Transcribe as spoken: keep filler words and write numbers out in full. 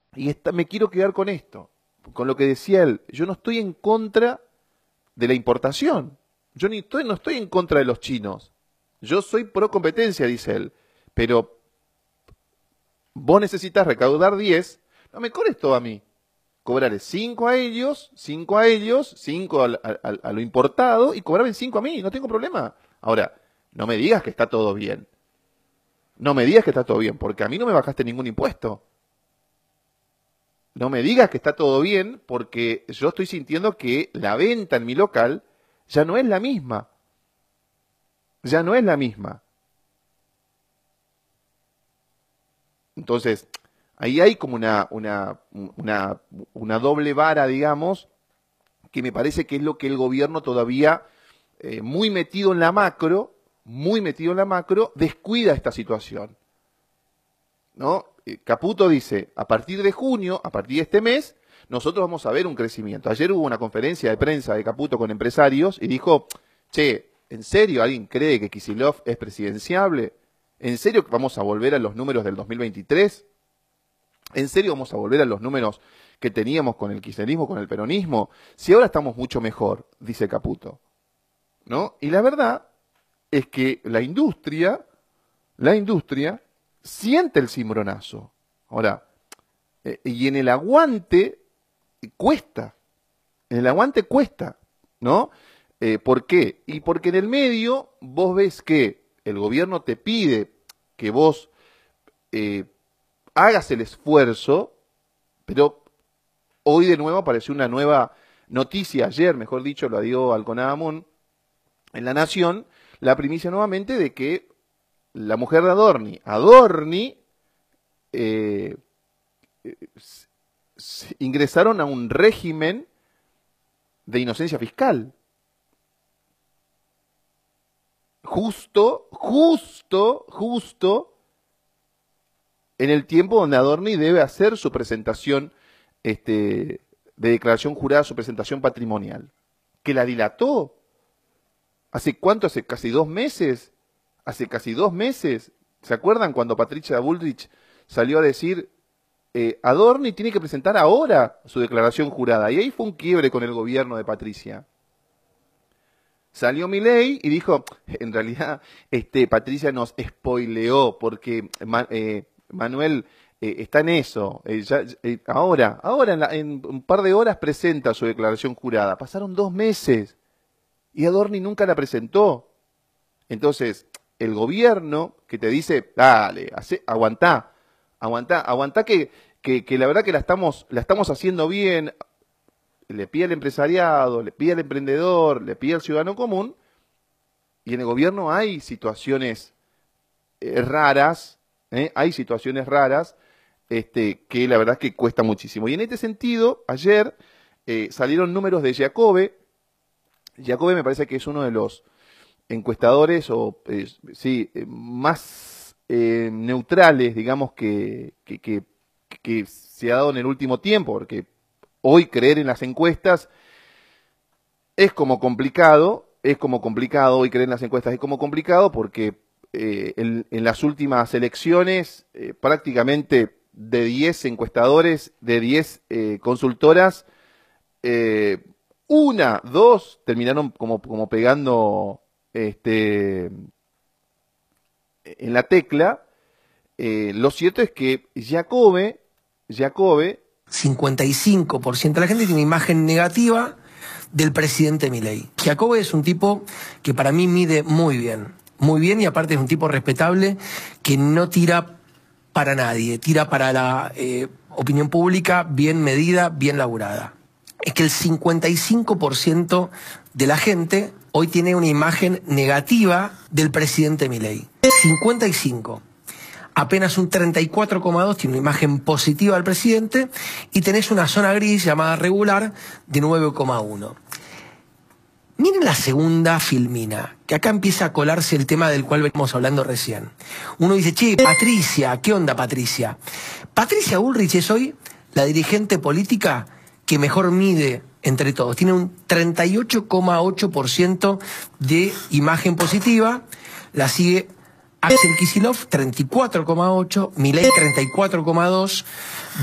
Y esta, me quiero quedar con esto, con lo que decía él. Yo no estoy en contra de la importación. Yo ni estoy, no estoy en contra de los chinos. Yo soy pro competencia, dice él. Pero vos necesitas recaudar diez, no me cobres todo a mí. Cobrarle cinco a ellos, cinco a ellos, cinco a, a, a lo importado y cobrarme cinco a mí, no tengo problema. Ahora, no me digas que está todo bien. No me digas que está todo bien, porque a mí no me bajaste ningún impuesto. No me digas que está todo bien, porque yo estoy sintiendo que la venta en mi local ya no es la misma. Ya no es la misma. Entonces, ahí hay como una, una, una, una doble vara, digamos, que me parece que es lo que el gobierno todavía, eh, muy metido en la macro, muy metido en la macro, descuida esta situación. ¿No? Caputo dice, a partir de junio, a partir de este mes, nosotros vamos a ver un crecimiento. Ayer hubo una conferencia de prensa de Caputo con empresarios y dijo, che, ¿en serio alguien cree que Kicillof es presidenciable? ¿En serio que vamos a volver a los números del dos mil veintitrés? ¿En serio vamos a volver a los números que teníamos con el kirchnerismo, con el peronismo? Si ahora estamos mucho mejor, dice Caputo. ¿No? Y la verdad es que la industria, la industria siente el cimbronazo. Ahora, eh, y en el aguante cuesta. En el aguante cuesta, ¿no? Eh, ¿Por qué? Y porque en el medio vos ves que el gobierno te pide que vos eh, hagas el esfuerzo, pero hoy de nuevo apareció una nueva noticia, ayer, mejor dicho, lo dio Alconadamun en La Nación, la primicia nuevamente de que la mujer de Adorni, Adorni, eh, eh, ingresaron a un régimen de inocencia fiscal. Justo, justo, justo en el tiempo donde Adorni debe hacer su presentación este, de declaración jurada, su presentación patrimonial, que la dilató. ¿Hace cuánto? Hace casi dos meses. Hace casi dos meses. ¿Se acuerdan cuando Patricia Bullrich salió a decir, eh, Adorni tiene que presentar ahora su declaración jurada? Y ahí fue un quiebre con el gobierno de Patricia. Salió Milei y dijo, en realidad, este, Patricia nos spoileó porque eh, Manuel eh, está en eso. Eh, ya, eh, ahora, ahora en, la, en un par de horas presenta su declaración jurada. Pasaron dos meses y Adorni nunca la presentó. Entonces, el gobierno que te dice, dale, hace, aguantá, aguantá, aguantá que, que, que la verdad que la estamos, la estamos haciendo bien, le pide al empresariado, le pide al emprendedor, le pide al ciudadano común, y en el gobierno hay situaciones eh, raras, ¿eh? hay situaciones raras, este, que la verdad es que cuesta muchísimo. Y en este sentido, ayer eh, salieron números de Jacobe. Jacobe me parece que es uno de los encuestadores o eh, sí, eh, más eh, neutrales, digamos, que, que, que, que se ha dado en el último tiempo, porque hoy creer en las encuestas es como complicado, es como complicado, hoy creer en las encuestas es como complicado porque eh, en, en las últimas elecciones eh, prácticamente de diez encuestadores, de diez eh, consultoras, eh, una, dos terminaron como, como pegando este, en la tecla. Eh, lo cierto es que Jacobe, Jacobe cincuenta y cinco por ciento de la gente tiene una imagen negativa del presidente Milei. Jacobe es un tipo que para mí mide muy bien, muy bien, y aparte es un tipo respetable que no tira para nadie, tira para la eh, opinión pública bien medida, bien laburada. Es que el cincuenta y cinco por ciento de la gente hoy tiene una imagen negativa del presidente Milei. cincuenta y cinco. Apenas un treinta y cuatro coma dos tiene una imagen positiva del presidente y tenés una zona gris llamada regular de nueve coma uno. Miren la segunda filmina, que acá empieza a colarse el tema del cual venimos hablando recién. Uno dice, che, Patricia, ¿qué onda Patricia? Patricia Bullrich es hoy la dirigente política que mejor mide entre todos. Tiene un treinta y ocho coma ocho por ciento de imagen positiva, la sigue Axel Kicillof, treinta y cuatro coma ocho, Milei treinta y cuatro coma dos.